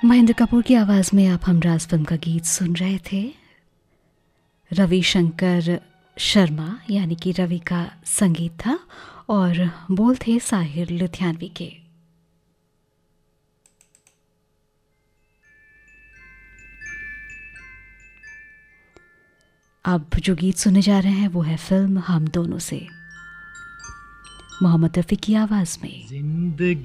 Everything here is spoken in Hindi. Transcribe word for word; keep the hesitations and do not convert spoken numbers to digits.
महेंद्र कपूर की आवाज़ में आप हमराज फिल्म का गीत सुन रहे थे। रविशंकर शर्मा यानी कि रवि का संगीत था और बोल थे साहिर लुधियानवी के। अब जो गीत सुने जा रहे हैं वो है फिल्म हम दोनों से, मोहम्मद रफ़ी की आवाज़ में।